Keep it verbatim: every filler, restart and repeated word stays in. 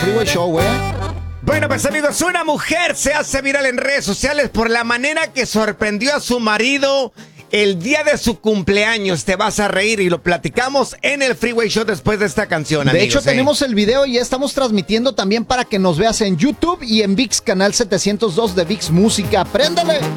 Freeway Show, ¿eh? Bueno, pues amigos, una mujer se hace viral en redes sociales por la manera que sorprendió a su marido el día de su cumpleaños. Te vas a reír y lo platicamos en el Freeway Show después de esta canción, amigos. De hecho, ¿eh? tenemos el video y ya estamos transmitiendo también para que nos veas en YouTube y en VIX Canal setecientos dos de VIX Música. ¡Préndele!